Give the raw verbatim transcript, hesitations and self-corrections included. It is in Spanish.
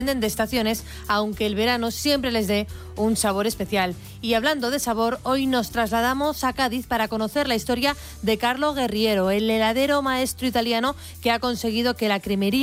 de estaciones, aunque el verano siempre les dé un sabor especial. Y hablando de sabor, hoy nos trasladamos a Cádiz para conocer la historia de Carlo Guerriero, el heladero maestro italiano que ha conseguido que la cremería